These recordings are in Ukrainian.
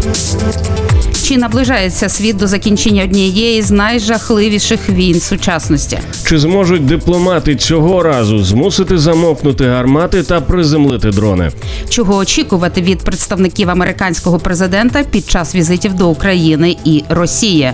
Чи наближається світ до закінчення однієї з найжахливіших війн сучасності? Чи зможуть дипломати цього разу змусити замовкнути гармати та приземлити дрони? Чого очікувати від представників американського президента під час візитів до України і Росії?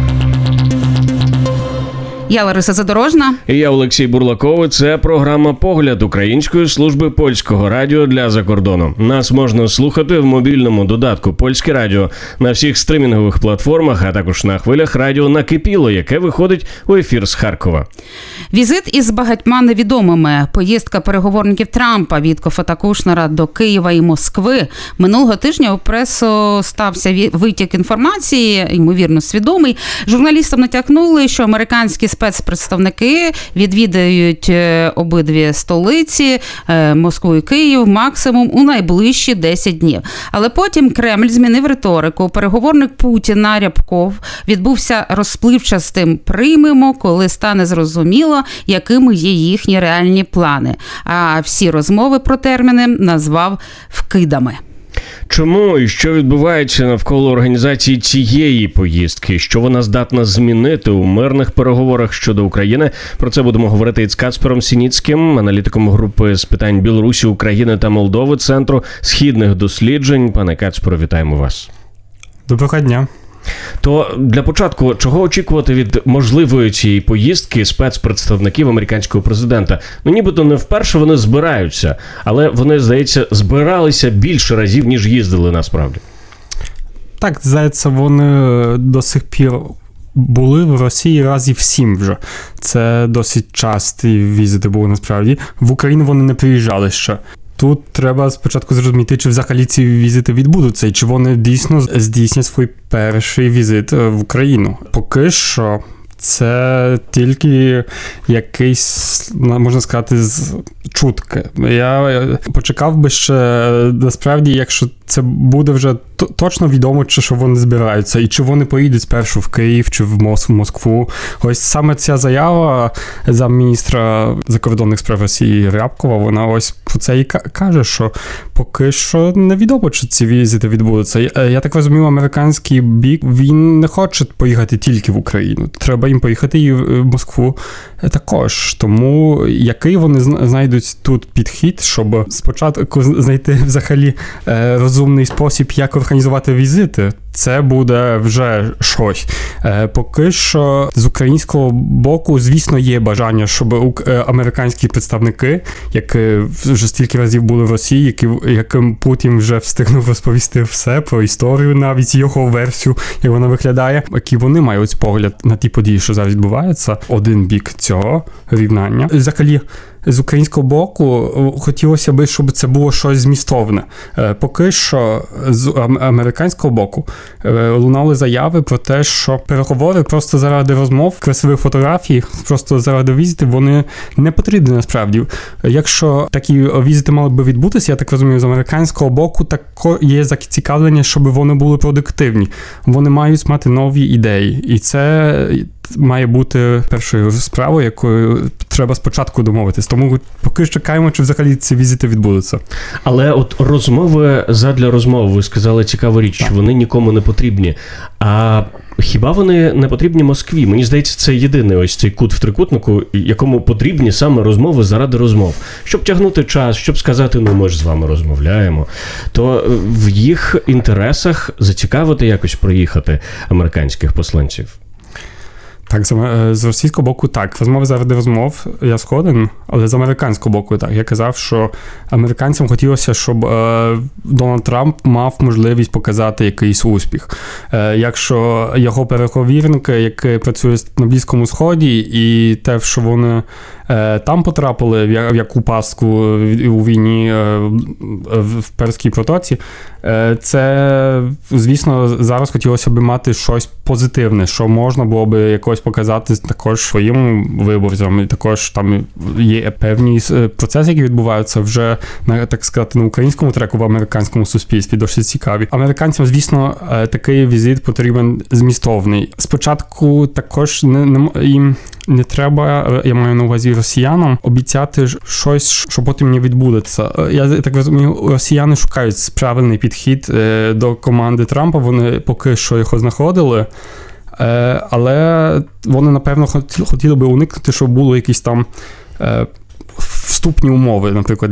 Я Лариса Задорожна. І я Олексій Бурлаковий. Це програма «Погляд» Української служби польського радіо для закордону. Нас можна слухати в мобільному додатку «Польське радіо» на всіх стримінгових платформах, а також на хвилях радіо «Накипіло», яке виходить у ефір з Харкова. Візит із багатьма невідомими. Поїздка переговорників Трампа, Віткофа та Кушнера до Києва і Москви. Минулого тижня у пресу стався витік інформації, ймовірно свідомий. Журналістам натякнули, що американські спецпредставники відвідають обидві столиці, Москву і Київ, максимум у найближчі 10 днів. Але потім Кремль змінив риторику. Переговорник Путіна Рябков відбувся розпливчастим «приймемо, коли стане зрозуміло, якими є їхні реальні плани». А всі розмови про терміни назвав «вкидами». Чому і що відбувається навколо організації цієї поїздки? Що вона здатна змінити у мирних переговорах щодо України? Про це будемо говорити із Кацпером Сініцьким, аналітиком групи з питань Білорусі, України та Молдови Центру східних досліджень. Пане Кацперо, вітаємо вас. Доброго дня. То для початку, чого очікувати від можливої цієї поїздки спецпредставників американського президента? Ну, нібито не вперше вони збираються, але вони, здається, збиралися більше разів, ніж їздили насправді. Так, здається, вони до сих пір були в Росії разів 7 вже. Це досить часті візити були насправді. В Україну вони не приїжджали ще. Тут треба спочатку зрозуміти, чи взагалі ці візити відбудуться, і чи вони дійсно здійснять свій перший візит в Україну. Поки що це тільки якийсь, можна сказати, чутки. Я почекав би ще, насправді, якщо це буде вже точно відомо, чи що вони збираються, і чи вони поїдуть спершу в Київ, чи в Москву. Ось саме ця заява замміністра закордонних справ Росії Рябкова, вона ось про це і каже, що поки що невідомо, чи ці візити відбудуться. Я так розумію, американський бік, він не хоче поїхати тільки в Україну. Треба їм поїхати і в Москву також. Тому який вони знайдуть тут підхід, щоб спочатку знайти взагалі розумний спосіб, як організувати візити, це буде вже щось. Поки що з українського боку, звісно, є бажання, щоб американські представники, які вже стільки разів були в Росії, яким Путін вже встигнув розповісти все про історію, навіть його версію, як вона виглядає, які вони мають погляд на ті події, що зараз відбуваються, один бік цього рівняння. Взагалі, з українського боку хотілося б, щоб це було щось змістовне. Поки що з американського боку лунали заяви про те, що переговори просто заради розмов, красивих фотографій, просто заради візитів, вони не потрібні насправді. Якщо такі візити мали би відбутися, я так розумію, з американського боку також є зацікавлення, щоб вони були продуктивні. Вони мають мати нові ідеї. І це має бути першою справою, якою треба спочатку домовитись. Тому поки що чекаємо, чи взагалі ці візити відбудуться. Але от розмови задля розмов, ви сказали цікаву річ, що вони нікому не потрібні. А хіба вони не потрібні Москві? Мені здається, це єдиний ось цей кут в трикутнику, якому потрібні саме розмови заради розмов. Щоб тягнути час, щоб сказати, ну ми ж з вами розмовляємо, то в їх інтересах зацікавити якось проїхати американських посланців. Так, з російського боку так. Розмови заради розмов, я згоден, але з американського боку так. Я казав, що американцям хотілося, щоб Дональд Трамп мав можливість показати якийсь успіх. Якщо його переговірники, які працюють на Близькому Сході, і те, що вони там потрапили в яку пастку у війні в Перській протоці, це, звісно, зараз хотілося б мати щось позитивне, що можна було б якось показати також своїм виборцям. І також там є певні процеси, які відбуваються вже, так сказати, на українському треку, в американському суспільстві, досить цікаві. Американцям, звісно, такий візит потрібен змістовний. Спочатку також їм не треба, я маю на увазі росіянам, обіцяти щось, що потім не відбудеться. Я так розумію, росіяни шукають правильний підхід до команди Трампа, вони поки що його знаходили, але вони, напевно, хотіли би уникнути, щоб було якісь там вступні умови, наприклад,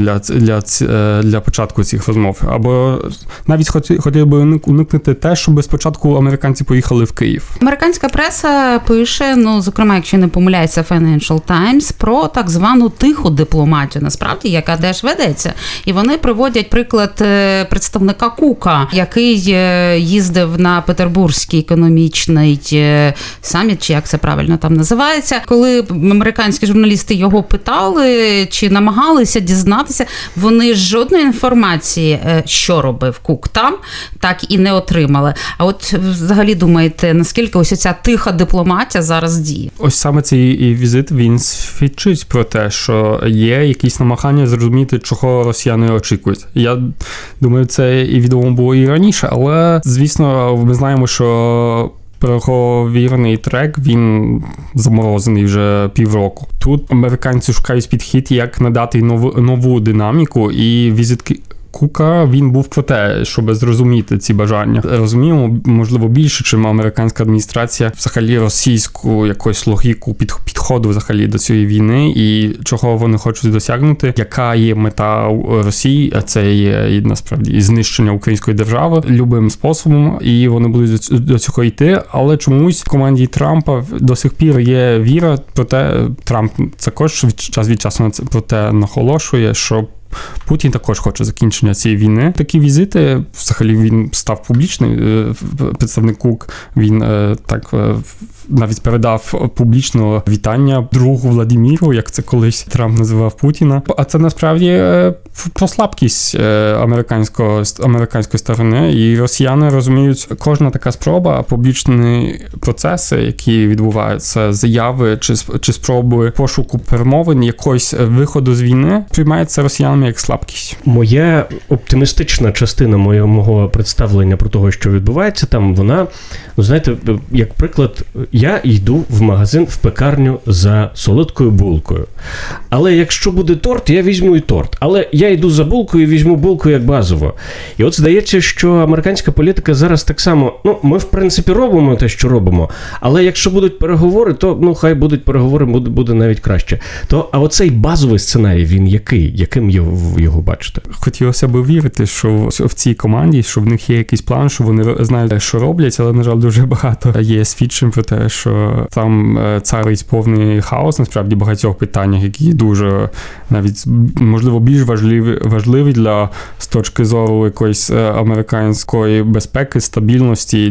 для початку цих розмов. Або навіть хотіли би уникнути те, щоб спочатку американці поїхали в Київ. Американська преса пише, зокрема, якщо не помиляється, Financial Times, про так звану тиху дипломатію, насправді, яка теж ведеться. І вони приводять приклад представника Кука, який їздив на Петербурзький економічний саміт, чи як це правильно там називається. Коли американські журналісти його питали, чи намагалися дізнатися, вони жодної інформації, що робив Кук там, так і не отримали. А от взагалі думаєте, наскільки ось ця тиха дипломатія зараз діє? Ось саме цей візит, він свідчить про те, що є якісь намагання зрозуміти, чого росіяни очікують. Я думаю, це і відомо було і раніше, але, звісно, ми знаємо, що переговірний трек, він заморозений вже півроку. Тут американці шукають підхід, як надати нову динаміку, і візит Кука, він був про те, щоб зрозуміти ці бажання. Розуміємо, можливо, більше, чим американська адміністрація, взагалі російську якусь логіку підходу взагалі до цієї війни і чого вони хочуть досягнути, яка є мета Росії, а це є насправді знищення української держави любим способом, і вони будуть до цього йти, але чомусь в команді Трампа до сих пір є віра, проте Трамп також час від часу про те наголошує, що Путін також хоче закінчення цієї війни. Такі візити, взагалі він став публічний, представник Кук, він так навіть передав публічно вітання другу Владимиру, як це колись Трамп називав Путіна. А це насправді про слабкість американської сторони, і росіяни розуміють, кожна така спроба, публічні процеси, які відбуваються, заяви чи спроби пошуку перемовин, якогось виходу з війни, приймається росіянами як слабкість. Моя оптимістична частина мого представлення про того, що відбувається там, вона, знаєте, як приклад, я йду в магазин, в пекарню за солодкою булкою. Але якщо буде торт, я візьму і торт. Але я йду за булкою і візьму булку як базово. І от здається, що американська політика зараз так само, ми в принципі робимо те, що робимо, але якщо будуть переговори, то хай будуть переговори, буде навіть краще. А оцей базовий сценарій, він яким його бачите? Хотілося б вірити, що в цій команді, що в них є якийсь план, що вони знають, що роблять, але, на жаль, дуже багато є свідчень про те, що там царить повний хаос, насправді, в багатьох питаннях, які дуже, навіть, можливо, більш важливі з точки зору якоїсь американської безпеки, стабільності